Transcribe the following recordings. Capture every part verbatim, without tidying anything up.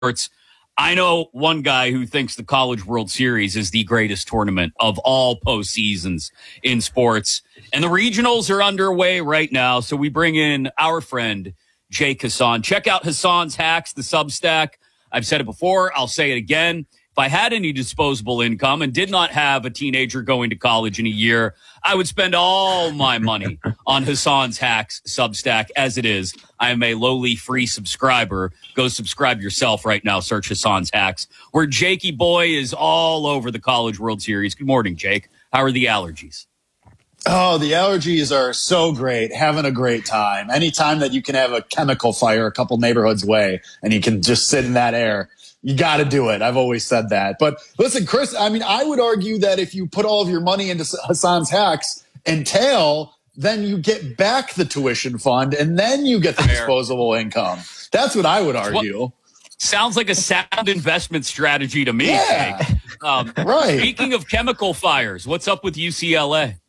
sports. I know one guy who thinks the College World Series is the greatest tournament of all postseasons in sports. And the regionals are underway right now. So we bring in our friend, Jake Hassan. Check out Hassan's Hacks, the Substack. I've said it before. I'll say it again. If I had any disposable income and did not have a teenager going to college in a year, I would spend all my money on Hassan's Hacks Substack. As it is, I am a lowly free subscriber. Go subscribe yourself right now. Search Hassan's Hacks, where Jakey boy is all over the College World Series. Good morning, Jake. How are the allergies? Oh, the allergies are so great. Having a great time. Anytime that you can have a chemical fire a couple neighborhoods away and you can just sit in that air, you got to do it. I've always said that. But listen, Chris, I mean, I would argue that if you put all of your money into Hassan's Hacks and tail, then you get back the tuition fund and then you get the Fair. disposable income. That's what I would argue. What, sounds like a sound investment strategy to me. Yeah. Jake. Um, right. Speaking of chemical fires, what's up with U C L A?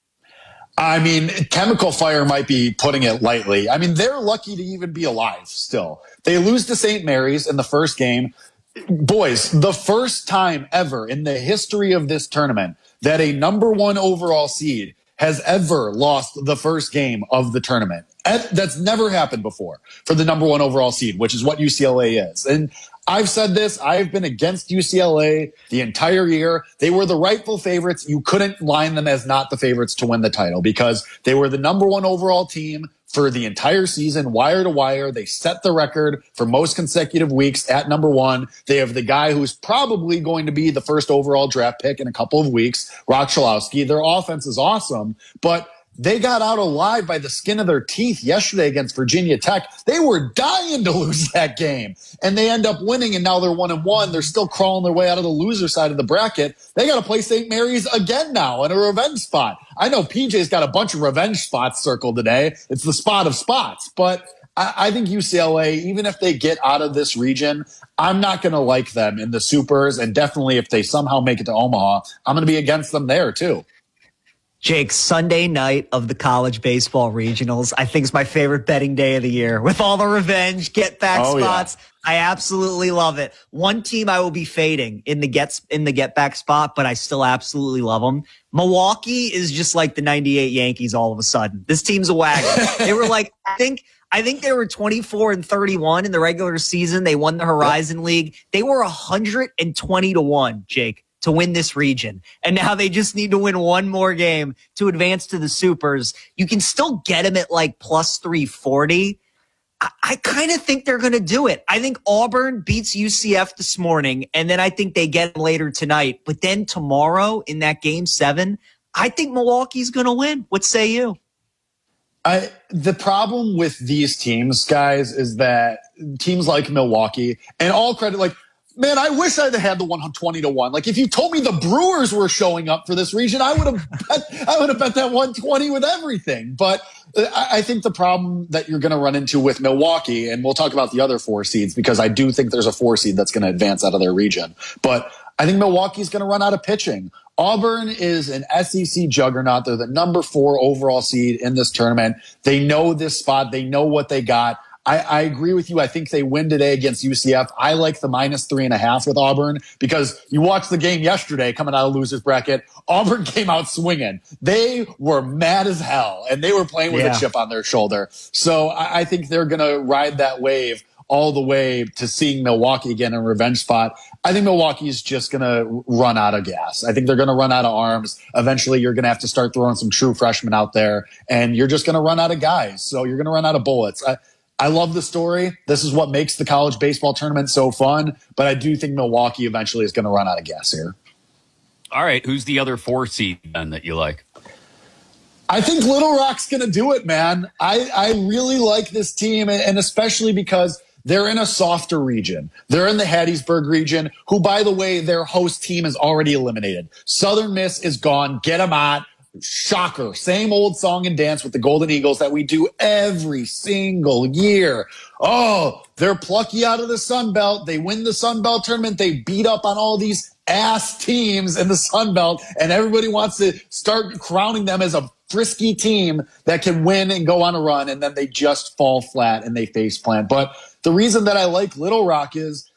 I mean, chemical fire might be putting it lightly. I mean, they're lucky to even be alive still. They lose to Saint Mary's in the first game. Boys, the first time ever in the history of this tournament that a number one overall seed has ever lost the first game of the tournament. That's never happened before for the number one overall seed, which is what U C L A is. And I've said this. I've been against U C L A the entire year. They were the rightful favorites. You couldn't line them as not the favorites to win the title because they were the number one overall team for the entire season, wire to wire. They set the record for most consecutive weeks at number one. They have the guy who's probably going to be the first overall draft pick in a couple of weeks, Rock Chalowski. Their offense is awesome, but they got out alive by the skin of their teeth yesterday against Virginia Tech. They were dying to lose that game, and they end up winning, and now they're one and one. They're still crawling their way out of the loser side of the bracket. They got to play Saint Mary's again now in a revenge spot. I know P J's got a bunch of revenge spots circled today. It's the spot of spots, but I, I think U C L A, even if they get out of this region, I'm not going to like them in the supers, and definitely if they somehow make it to Omaha, I'm going to be against them there too. Jake, Sunday night of the college baseball regionals, I think is my favorite betting day of the year. With all the revenge, get back oh, spots, yeah. I absolutely love it. One team I will be fading in the gets in the get back spot, but I still absolutely love them. Milwaukee is just like the ninety-eight Yankees all of a sudden. This team's a wagon. They were like, I think I think they were twenty-four and thirty-one in the regular season. They won the Horizon yep. League. They were one hundred twenty to one, Jake, to win this region. And now they just need to win one more game to advance to the supers. You can still get them at like plus three forty. I, I kind of think they're going to do it. I think Auburn beats U C F this morning, and then I think they get them later tonight. But then tomorrow in that game seven, I think Milwaukee's going to win. What say you? I, the problem with these teams, guys, is that teams like Milwaukee, and all credit, like, man, I wish I'd have had the one twenty to one. Like, if you told me the Brewers were showing up for this region, I would have bet, I would have bet that one twenty with everything. But I think the problem that you're going to run into with Milwaukee, and we'll talk about the other four seeds because I do think there's a four seed that's going to advance out of their region. But I think Milwaukee's going to run out of pitching. Auburn is an S E C juggernaut. They're the number four overall seed in this tournament. They know this spot. They know what they got. I, I agree with you. I think they win today against U C F. I like the minus three and a half with Auburn because you watched the game yesterday coming out of losers bracket. Auburn came out swinging. They were mad as hell, and they were playing with yeah. a chip on their shoulder. So I, I think they're going to ride that wave all the way to seeing Milwaukee again in a revenge spot. I think Milwaukee is just going to run out of gas. I think they're going to run out of arms. Eventually, you're going to have to start throwing some true freshmen out there, and you're just going to run out of guys. So you're going to run out of bullets. I, I love the story. This is what makes the college baseball tournament so fun. But I do think Milwaukee eventually is going to run out of gas here. All right. Who's the other four seed then that you like? I think Little Rock's going to do it, man. I, I really like this team, and especially because they're in a softer region. They're in the Hattiesburg region, who, by the way, their host team is already eliminated. Southern Miss is gone. Get them out. Shocker. Same old song and dance with the Golden Eagles that we do every single year. Oh, they're plucky out of the Sun Belt. They win the Sun Belt tournament. They beat up on all these ass teams in the Sun Belt, and everybody wants to start crowning them as a frisky team that can win and go on a run, and then they just fall flat and they face plant. But the reason that I like Little Rock is